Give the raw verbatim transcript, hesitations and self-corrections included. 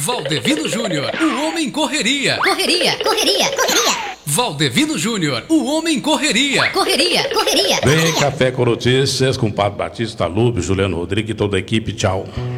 Valdevino Júnior, o homem correria. Correria, correria, correria. Valdevino Júnior, o homem correria. Correria, correria. Vem Café com Notícias com o Padre Batista Lube, Juliano Rodrigues e toda a equipe. Tchau.